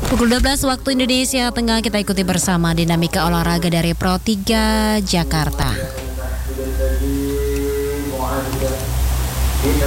Pukul 12 waktu Indonesia Tengah, kita ikuti bersama dinamika olahraga dari Pro 3 Jakarta.